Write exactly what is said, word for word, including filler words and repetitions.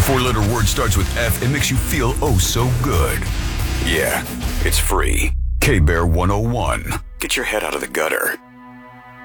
four-letter word starts with F and makes you feel oh so good. Yeah, it's free. K-Bear one oh one. Get your head out of the gutter.